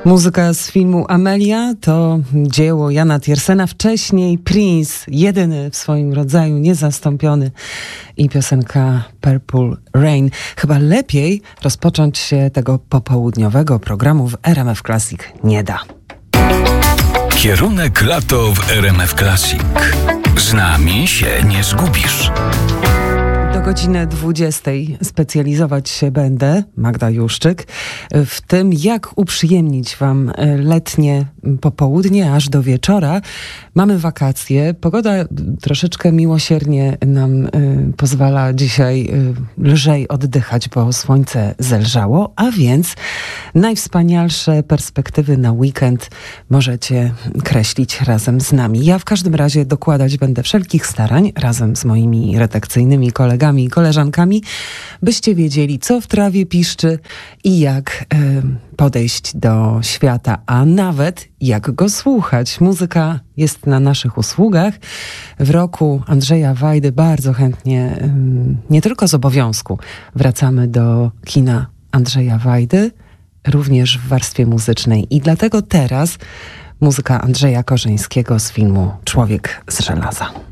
Muzyka z filmu Amelia to dzieło Jana Tiersena, wcześniej Prince, jedyny w swoim rodzaju, niezastąpiony, i piosenka Purple Rain. Chyba lepiej rozpocząć się tego popołudniowego programu w RMF Classic nie da. Kierunek lato w RMF Classic. Z nami się nie zgubisz. Do godziny 20 specjalizować się będę, Magda Juszczyk, w tym, jak uprzyjemnić wam letnie popołudnie aż do wieczora. Mamy wakacje, pogoda troszeczkę miłosiernie nam pozwala dzisiaj lżej oddychać, bo słońce zelżało, a więc najwspanialsze perspektywy na weekend możecie kreślić razem z nami. Ja w każdym razie dokładać będę wszelkich starań razem z moimi redakcyjnymi kolegami i koleżankami, byście wiedzieli, co w trawie piszczy i jak podejść do świata, a nawet jak go słuchać. Muzyka jest na naszych usługach. W roku Andrzeja Wajdy bardzo chętnie, nie tylko z obowiązku, wracamy do kina Andrzeja Wajdy, również w warstwie muzycznej. I dlatego teraz muzyka Andrzeja Korzyńskiego z filmu Człowiek z żelaza.